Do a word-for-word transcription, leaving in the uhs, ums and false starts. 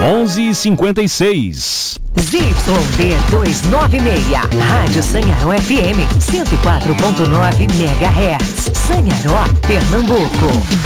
onze e cinquenta e seis. Z Y D duzentos e noventa e seis, Rádio Sanharó F M, cento e quatro ponto nove megahertz, Sanharó, Pernambuco.